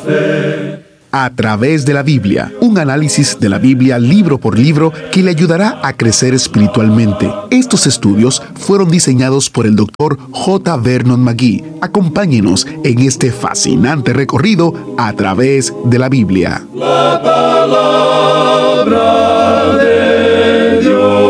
fe. A través de la Biblia, un análisis de la Biblia libro por libro que le ayudará a crecer espiritualmente. Estos estudios fueron diseñados por el Dr. J. Vernon McGee. Acompáñenos en este fascinante recorrido a través de la Biblia. La palabra de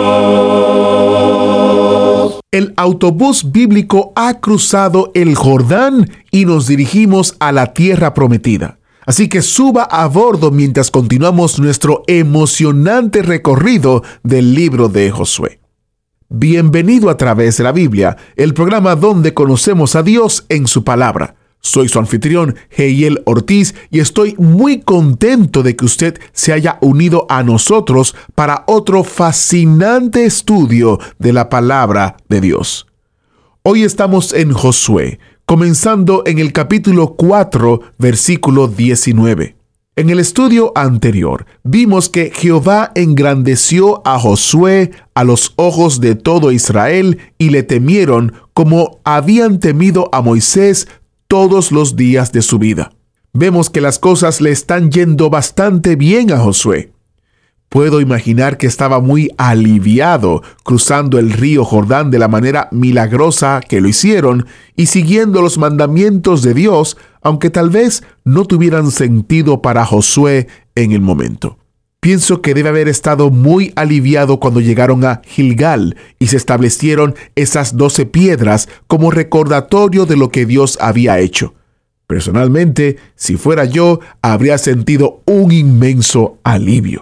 Dios. El autobús bíblico ha cruzado el Jordán y nos dirigimos a la tierra prometida. Así que suba a bordo mientras continuamos nuestro emocionante recorrido del libro de Josué. Bienvenido a través de la Biblia, el programa donde conocemos a Dios en su palabra. Soy su anfitrión, Heiel Ortiz, y estoy muy contento de que usted se haya unido a nosotros para otro fascinante estudio de la palabra de Dios. Hoy estamos en Josué, comenzando en el capítulo 4, versículo 19. En el estudio anterior, vimos que Jehová engrandeció a Josué a los ojos de todo Israel y le temieron como habían temido a Moisés todos los días de su vida. Vemos que las cosas le están yendo bastante bien a Josué. Puedo imaginar que estaba muy aliviado cruzando el río Jordán de la manera milagrosa que lo hicieron y siguiendo los mandamientos de Dios, aunque tal vez no tuvieran sentido para Josué en el momento. Pienso que debe haber estado muy aliviado cuando llegaron a Gilgal y se establecieron esas 12 piedras como recordatorio de lo que Dios había hecho. Personalmente, si fuera yo, habría sentido un inmenso alivio.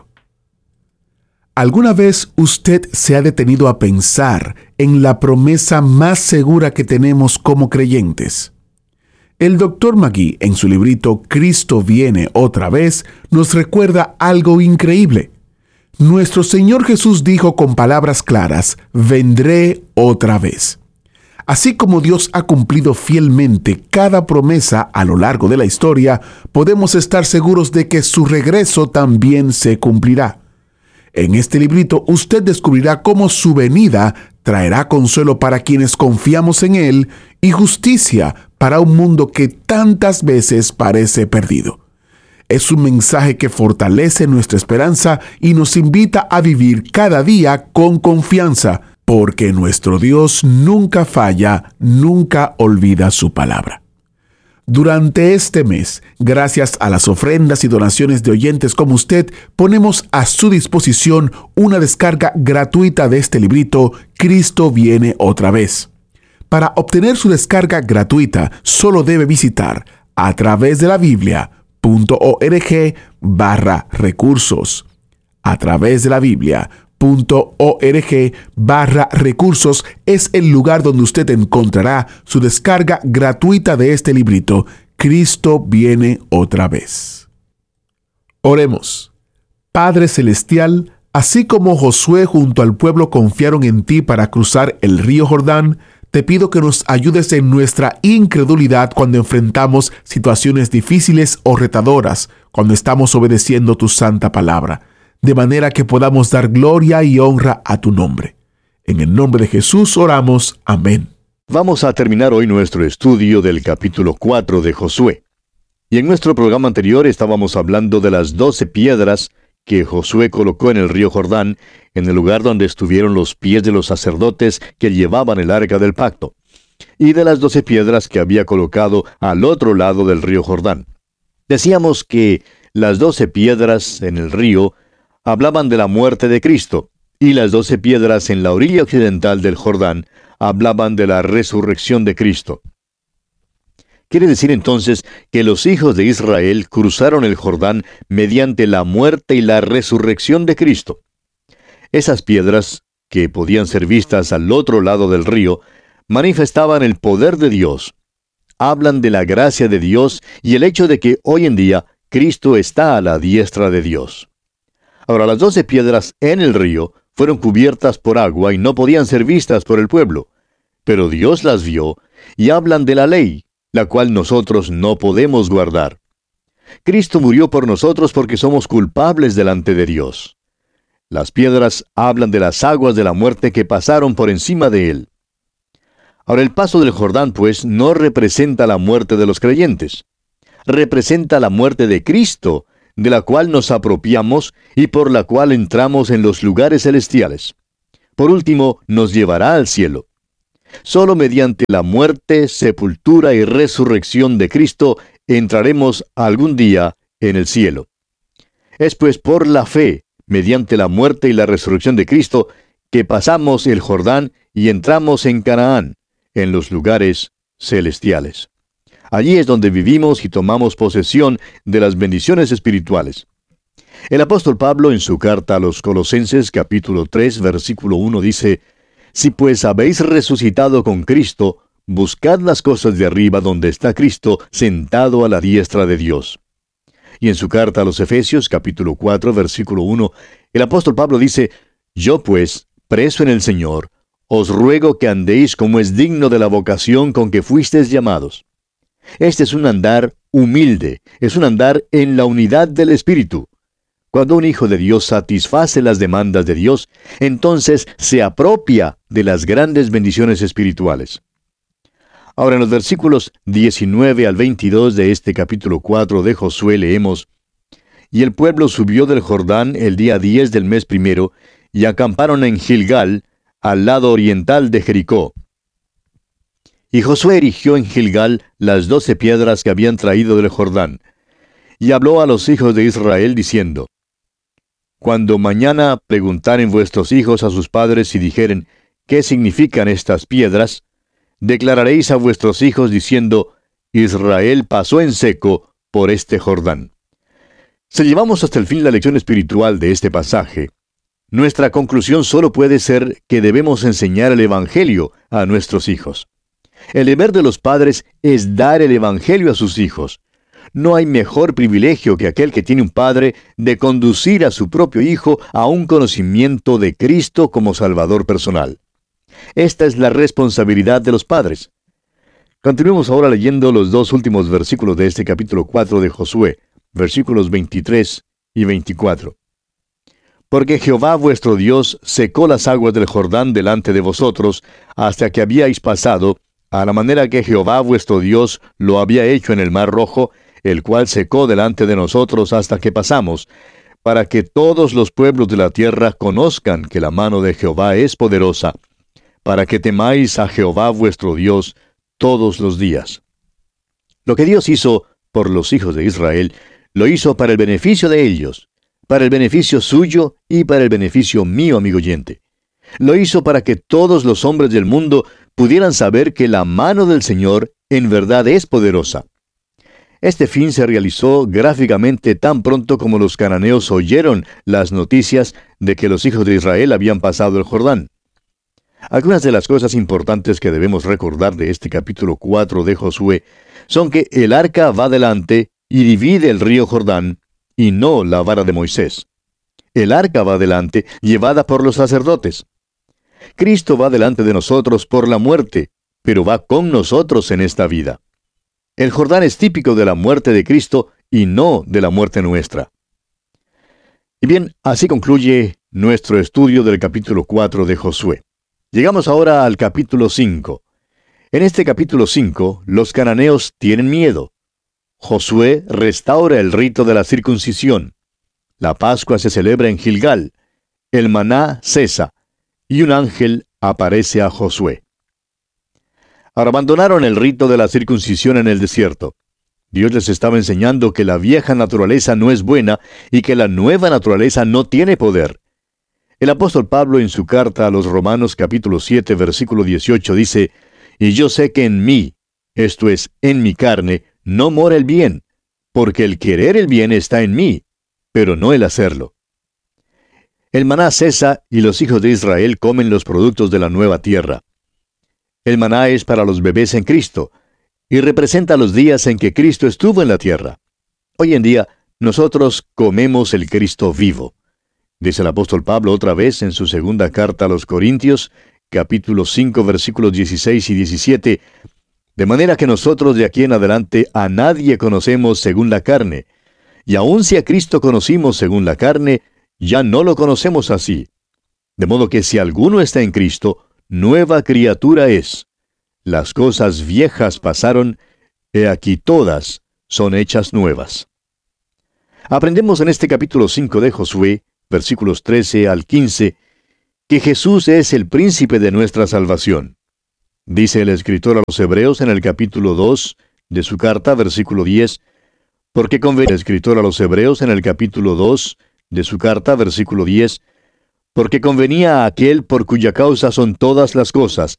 ¿Alguna vez usted se ha detenido a pensar en la promesa más segura que tenemos como creyentes? El Dr. McGee, en su librito Cristo viene otra vez, nos recuerda algo increíble. Nuestro Señor Jesús dijo con palabras claras, vendré otra vez. Así como Dios ha cumplido fielmente cada promesa a lo largo de la historia, podemos estar seguros de que su regreso también se cumplirá. En este librito usted descubrirá cómo su venida traerá consuelo para quienes confiamos en Él y justicia para un mundo que tantas veces parece perdido. Es un mensaje que fortalece nuestra esperanza y nos invita a vivir cada día con confianza, porque nuestro Dios nunca falla, nunca olvida su palabra. Durante este mes, gracias a las ofrendas y donaciones de oyentes como usted, ponemos a su disposición una descarga gratuita de este librito, Cristo viene otra vez. Para obtener su descarga gratuita, solo debe visitar a través de la Biblia.org/recursos. A través de la Biblia.org/recursos es el lugar donde usted encontrará su descarga gratuita de este librito, Cristo viene otra vez. Oremos. Padre Celestial, así como Josué junto al pueblo confiaron en ti para cruzar el río Jordán, te pido que nos ayudes en nuestra incredulidad cuando enfrentamos situaciones difíciles o retadoras, cuando estamos obedeciendo tu santa palabra, de manera que podamos dar gloria y honra a tu nombre. En el nombre de Jesús oramos. Amén. Vamos a terminar hoy nuestro estudio del capítulo 4 de Josué. Y en nuestro programa anterior estábamos hablando de las 12 piedras que Josué colocó en el río Jordán, en el lugar donde estuvieron los pies de los sacerdotes que llevaban el arca del pacto, y de las 12 piedras que había colocado al otro lado del río Jordán. Decíamos que las 12 piedras en el río hablaban de la muerte de Cristo, y las 12 piedras en la orilla occidental del Jordán hablaban de la resurrección de Cristo. Quiere decir entonces que los hijos de Israel cruzaron el Jordán mediante la muerte y la resurrección de Cristo. Esas piedras, que podían ser vistas al otro lado del río, manifestaban el poder de Dios. Hablan de la gracia de Dios y el hecho de que hoy en día Cristo está a la diestra de Dios. Ahora, las 12 piedras en el río fueron cubiertas por agua y no podían ser vistas por el pueblo. Pero Dios las vio y hablan de la ley, la cual nosotros no podemos guardar. Cristo murió por nosotros porque somos culpables delante de Dios. Las piedras hablan de las aguas de la muerte que pasaron por encima de él. Ahora, el paso del Jordán, pues, no representa la muerte de los creyentes. representa la muerte de Cristo, de la cual nos apropiamos y por la cual entramos en los lugares celestiales. Por último, nos llevará al cielo. Solo mediante la muerte, sepultura y resurrección de Cristo entraremos algún día en el cielo. Es pues por la fe, mediante la muerte y la resurrección de Cristo, que pasamos el Jordán y entramos en Canaán, en los lugares celestiales. Allí es donde vivimos y tomamos posesión de las bendiciones espirituales. El apóstol Pablo en su carta a los Colosenses capítulo 3 versículo 1 dice: Si pues habéis resucitado con Cristo, buscad las cosas de arriba donde está Cristo sentado a la diestra de Dios. Y en su carta a los Efesios capítulo 4 versículo 1, el apóstol Pablo dice: Yo pues, preso en el Señor, os ruego que andéis como es digno de la vocación con que fuisteis llamados. Este es un andar humilde, es un andar en la unidad del Espíritu. Cuando un hijo de Dios satisface las demandas de Dios, entonces se apropia de las grandes bendiciones espirituales. Ahora en los versículos 19 al 22 de este capítulo 4 de Josué leemos: Y el pueblo subió del Jordán el día 10 del mes primero, y acamparon en Gilgal, al lado oriental de Jericó. Y Josué erigió en Gilgal las 12 piedras que habían traído del Jordán. Y habló a los hijos de Israel diciendo: Cuando mañana preguntaren vuestros hijos a sus padres y dijeren: ¿Qué significan estas piedras?, declararéis a vuestros hijos diciendo: Israel pasó en seco por este Jordán. Si llevamos hasta el fin la lección espiritual de este pasaje, nuestra conclusión solo puede ser que debemos enseñar el Evangelio a nuestros hijos. El deber de los padres es dar el Evangelio a sus hijos. No hay mejor privilegio que aquel que tiene un padre de conducir a su propio hijo a un conocimiento de Cristo como Salvador personal. Esta es la responsabilidad de los padres. Continuemos ahora leyendo los dos últimos versículos de este capítulo 4 de Josué, versículos 23 y 24. Porque Jehová vuestro Dios secó las aguas del Jordán delante de vosotros, hasta que habíais pasado, a la manera que Jehová vuestro Dios lo había hecho en el Mar Rojo, el cual secó delante de nosotros hasta que pasamos, para que todos los pueblos de la tierra conozcan que la mano de Jehová es poderosa, para que temáis a Jehová vuestro Dios todos los días. Lo que Dios hizo por los hijos de Israel, lo hizo para el beneficio de ellos, para el beneficio suyo y para el beneficio mío, amigo oyente. Lo hizo para que todos los hombres del mundo pudieran saber que la mano del Señor en verdad es poderosa. Este fin se realizó gráficamente tan pronto como los cananeos oyeron las noticias de que los hijos de Israel habían pasado el Jordán. Algunas de las cosas importantes que debemos recordar de este capítulo 4 de Josué son que el arca va delante y divide el río Jordán, y no la vara de Moisés. El arca va delante, llevada por los sacerdotes. Cristo va delante de nosotros por la muerte, pero va con nosotros en esta vida. El Jordán es típico de la muerte de Cristo y no de la muerte nuestra. Y bien, así concluye nuestro estudio del capítulo 4 de Josué. Llegamos ahora al capítulo 5. En este capítulo 5, los cananeos tienen miedo. Josué restaura el rito de la circuncisión. La Pascua se celebra en Gilgal. El maná cesa. Y un ángel aparece a Josué. Ahora abandonaron el rito de la circuncisión en el desierto. Dios les estaba enseñando que la vieja naturaleza no es buena y que la nueva naturaleza no tiene poder. El apóstol Pablo en su carta a los Romanos capítulo 7 versículo 18 dice: Y yo sé que en mí, esto es, en mi carne, no mora el bien, porque el querer el bien está en mí, pero no el hacerlo. El maná cesa y los hijos de Israel comen los productos de la nueva tierra. El maná es para los bebés en Cristo, y representa los días en que Cristo estuvo en la tierra. Hoy en día, nosotros comemos el Cristo vivo. Dice el apóstol Pablo otra vez en su segunda carta a los Corintios, capítulo 5, versículos 16 y 17, de manera que nosotros de aquí en adelante a nadie conocemos según la carne, y aun si a Cristo conocimos según la carne, ya no lo conocemos así. De modo que si alguno está en Cristo, nueva criatura es. Las cosas viejas pasaron, he aquí todas son hechas nuevas. Aprendemos en este capítulo 5 de Josué, versículos 13 al 15, que Jesús es el príncipe de nuestra salvación. Dice el escritor a los Hebreos en el capítulo 2 de su carta, versículo 10, porque convenía el escritor a los Hebreos en el capítulo 2 de su carta, versículo 10, porque convenía a aquel por cuya causa son todas las cosas,